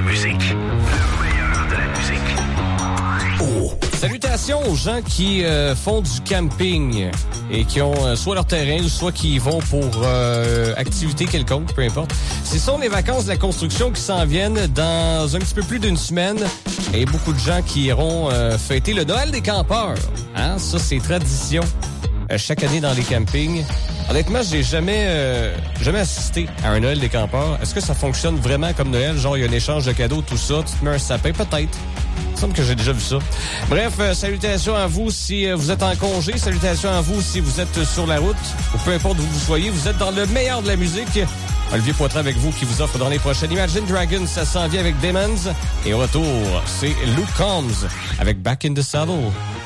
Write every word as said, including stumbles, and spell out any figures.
musique. Le meilleur de la musique. Oh. Salutations aux gens qui euh, font du camping et qui ont euh, soit leur terrain ou soit qui y vont pour euh, activité quelconque, peu importe. Ce sont les vacances de la construction qui s'en viennent dans un petit peu plus d'une semaine et beaucoup de gens qui iront euh, fêter le Noël des campeurs. Hein? Ça, c'est tradition euh, chaque année dans les campings. Honnêtement, j'ai jamais euh, jamais assisté à un Noël des campeurs. Est-ce que ça fonctionne vraiment comme Noël? Genre, il y a un échange de cadeaux, tout ça, tu te mets un sapin, peut-être. Il me semble que j'ai déjà vu ça. Bref, euh, salutations à vous si euh, vous êtes en congé. Salutations à vous si vous êtes sur la route. Ou peu importe où vous soyez, vous êtes dans le meilleur de la musique. Olivier Poitras avec vous qui vous offre dans les prochaines Imagine Dragons. Ça s'en vient avec Demons. Et au retour, c'est Luke Combs avec Back in the Saddle.